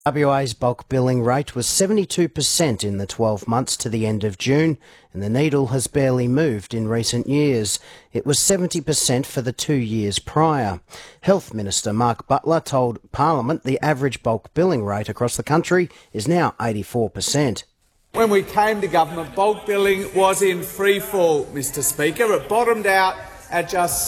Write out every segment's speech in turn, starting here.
WA's bulk billing rate was 72% in the 12 months to the end of June, and the needle has barely moved in recent years. It was 70% for the 2 years prior. Health Minister Mark Butler told Parliament the average bulk billing rate across the country is now 84%. When we came to government, bulk billing was in free fall, Mr Speaker. It bottomed out at just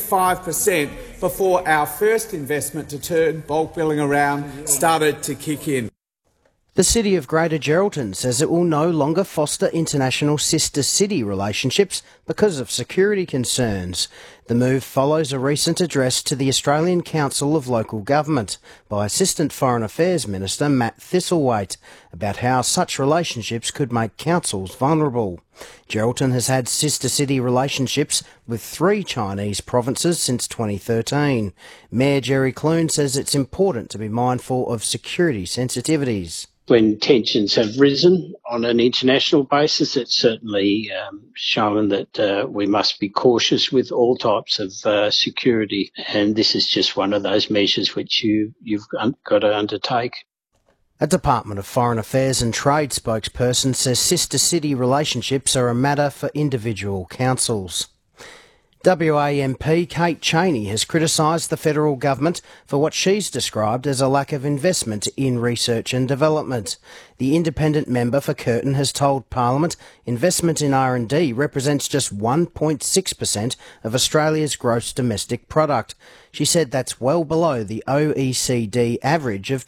75% before our first investment to turn bulk billing around started to kick in. The City of Greater Geraldton says it will no longer foster international sister city relationships because of security concerns. The move follows a recent address to the Australian Council of Local Government by Assistant Foreign Affairs Minister Matt Thistlethwaite about how such relationships could make councils vulnerable. Geraldton has had sister city relationships with 3 Chinese provinces since 2013. Mayor Jerry Clune says it's important to be mindful of security sensitivities. When tensions have risen on an international basis, it's certainly shown that we must be cautious with all types of security, and this is just one of those measures which you've got to undertake. A Department of Foreign Affairs and Trade spokesperson says sister city relationships are a matter for individual councils. WA MP Kate Chaney has criticised the federal government for what she's described as a lack of investment in research and development. The independent member for Curtin has told Parliament investment in R&D represents just 1.6% of Australia's gross domestic product. She said that's well below the OECD average of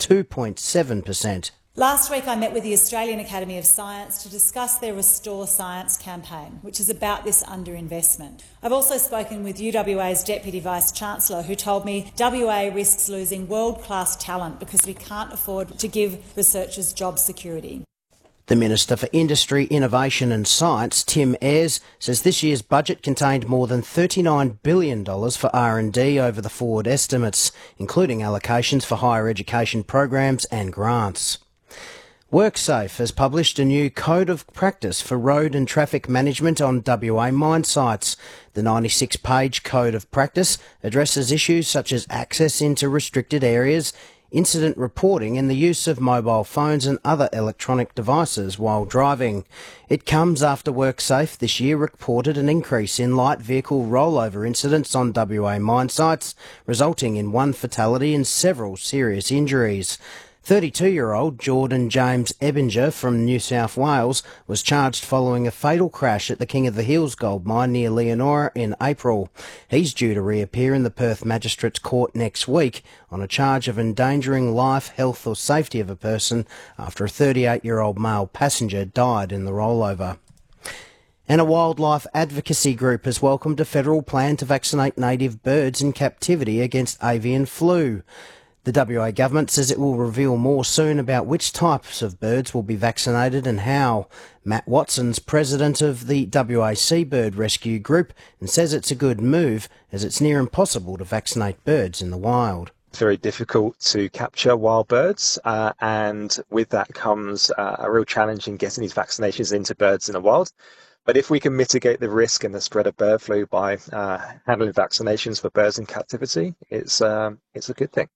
2.7%. Last week I met with the Australian Academy of Science to discuss their Restore Science campaign, which is about this underinvestment. I've also spoken with UWA's Deputy Vice-Chancellor, who told me WA risks losing world-class talent because we can't afford to give researchers job security. The Minister for Industry, Innovation and Science, Tim Ayres, says this year's budget contained more than $39 billion for R&D over the forward estimates, including allocations for higher education programs and grants. WorkSafe has published a new Code of Practice for road and traffic management on WA mine sites. The 96-page Code of Practice addresses issues such as access into restricted areas, incident reporting and the use of mobile phones and other electronic devices while driving. It comes after WorkSafe this year reported an increase in light vehicle rollover incidents on WA mine sites, resulting in 1 fatality and several serious injuries. 32-year-old Jordan James Ebinger from New South Wales was charged following a fatal crash at the King of the Hills gold mine near Leonora in April. He's due to reappear in the Perth Magistrates Court next week on a charge of endangering life, health or safety of a person after a 38-year-old male passenger died in the rollover. And a wildlife advocacy group has welcomed a federal plan to vaccinate native birds in captivity against avian flu. The WA government says it will reveal more soon about which types of birds will be vaccinated and how. Matt Watson's president of the WA Seabird Rescue Group and says it's a good move as it's near impossible to vaccinate birds in the wild. It's very difficult to capture wild birds and with that comes a real challenge in getting these vaccinations into birds in the wild. But if we can mitigate the risk and the spread of bird flu by handling vaccinations for birds in captivity, it's a good thing.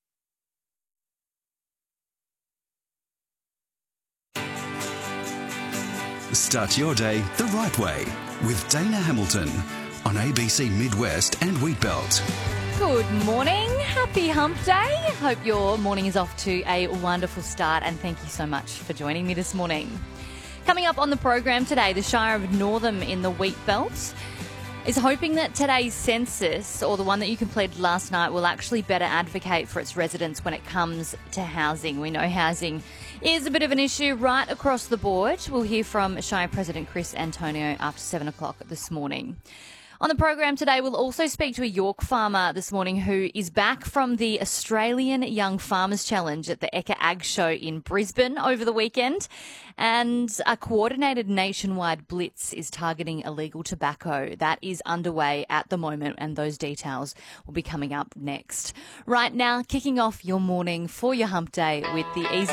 Start your day the right way with Dana Hamilton on ABC Midwest and Wheatbelt. Good morning. Happy Hump Day. Hope your morning is off to a wonderful start and thank you so much for joining me this morning. Coming up on the program today, the Shire of Northam in the Wheatbelt is hoping that today's census, or the one that you completed last night, will actually better advocate for its residents when it comes to housing. We know housing is a bit of an issue right across the board. We'll hear from Shire President Chris Antonio after 7 o'clock this morning. On the program today, we'll also speak to a York farmer this morning who is back from the Australian Young Farmers Challenge at the Ekka Ag Show in Brisbane over the weekend. And a coordinated nationwide blitz is targeting illegal tobacco. That is underway at the moment, and those details will be coming up next. Right now, kicking off your morning for your hump day with the easy